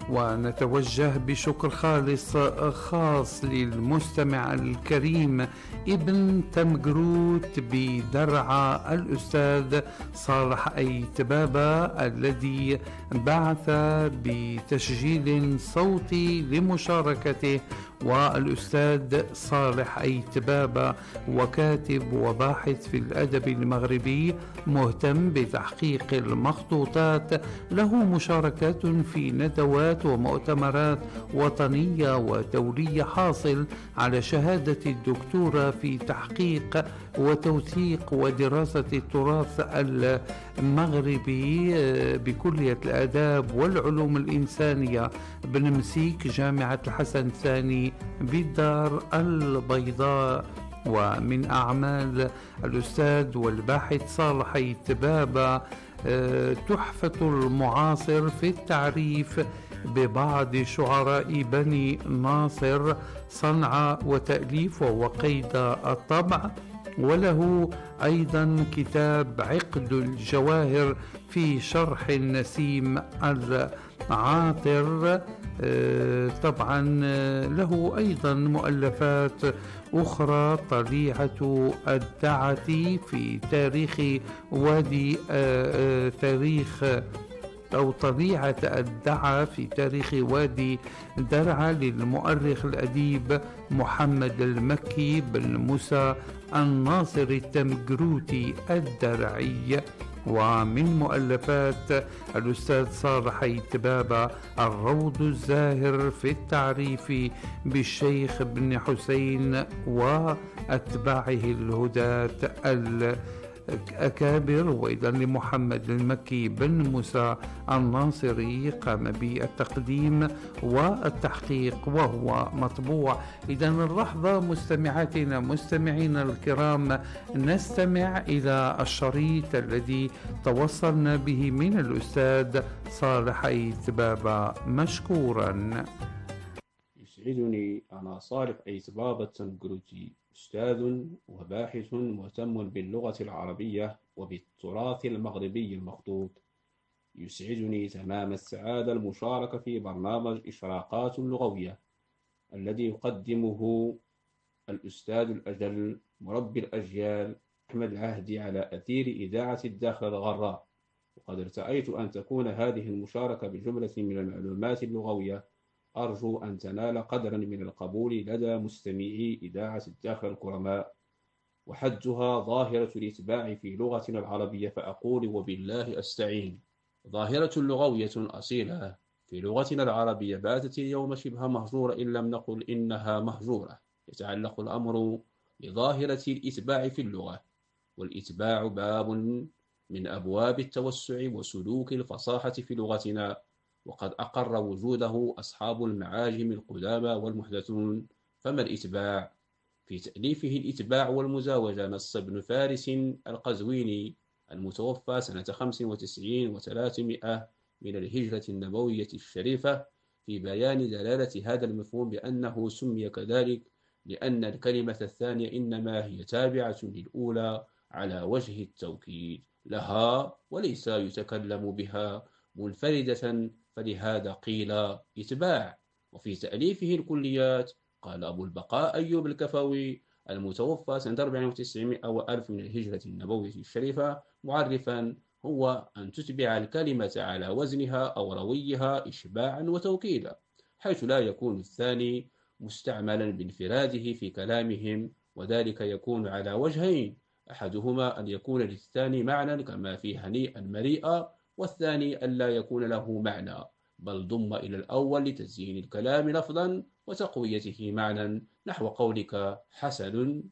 ونتوجه بشكر خاص للمستمع الكريم ابن تمجروت بدرعا الأستاذ صالح أيتبابة الذي بعث بتسجيل صوتي لمشاركته. والأستاذ صالح أيتبابة وكاتب وباحث في الأدب المغربي مهتم بتحقيق المخطوطات، له مشاركات في ندوات ومؤتمرات وطنية ودولية، حاصل على شهادة الدكتوراه في تحقيق وتوثيق ودراسة التراث المغربي بكلية الآداب والعلوم الإنسانية بنمسيك جامعة الحسن الثاني بالدار البيضاء. ومن أعمال الأستاذ والباحث صالح أيتبابة تحفة المعاصر في التعريف ببعض شعراء بني ناصر، صنع وتأليف وقيد الطبع. وله أيضا كتاب عقد الجواهر في شرح النسيم العاطر. طبعا له أيضا مؤلفات أخرى، طليعة الدعة في تاريخ وادي طليعة الدعة في تاريخ وادي درعا للمؤرخ الأديب محمد المكي بن موسى الناصر التمجروتي الدرعي. ومن مؤلفات الأستاذ صالح أيتبابة الروض الزاهر في التعريف بالشيخ بن حسين وأتباعه الهداة الأكابر. وأيضا لمحمد المكي بن موسى الناصري قام بالتقديم والتحقيق وهو مطبوع. إذا اللحظة مستمعاتنا مستمعينا الكرام نستمع إلى الشريط الذي توصلنا به من الأستاذ صالح أيتبابة مشكورا. يسعدني أنا صالح أيتبابة التمجروتي، أستاذ وباحث مهتم باللغة العربية وبالتراث المغربي المخطوط. يسعدني تمام السعادة المشاركة في برنامج إشراقات لغوية الذي يقدمه الأستاذ الأجل مربي الأجيال أحمد العهدي على أثير إذاعة الداخل الغراء. وقد ارتأيت أن تكون هذه المشاركة بجملة من المعلومات اللغوية أرجو أن تنال قدرا من القبول لدى مستمعي إذاعة الداخل الكرماء، وحدها ظاهرة الإتباع في لغتنا العربية، فأقول وبالله أستعين. ظاهرة لغوية أصيلة في لغتنا العربية باتت اليوم شبه مهجورة إن لم نقل إنها مهجورة. يتعلق الأمر بظاهرة الإتباع في اللغة، والإتباع باب من أبواب التوسع وسلوك الفصاحة في لغتنا، وقد أقر وجوده أصحاب المعاجم القدامى والمحدثون. فما الإتباع؟ في تأليفه الإتباع والمزاوجة نص ابن فارس القزويني المتوفى سنة 95 و300 من الهجرة النبوية الشريفة في بيان دلالة هذا المفهوم بأنه سمي كذلك لأن الكلمة الثانية إنما هي تابعة للأولى على وجه التوكيد لها وليس يتكلم بها منفردة، فلهذا قيل إتباع. وفي تأليفه الكليات قال أبو البقاء أيوب الكفوي المتوفى سنة 490 و1000 من الهجرة النبوية الشريفة معرفا هو أن تتبع الكلمة على وزنها أو رويها إشباعا وتوكيدا، حيث لا يكون الثاني مستعملا بانفراده في كلامهم، وذلك يكون على وجهين: أحدهما أن يكون للثاني معنى كما في هنيئا مريئا، والثاني أن لا يكون له معنى بل ضم إلى الأول لتزيين الكلام لفظا وتقويته معنى، نحو قولك حسن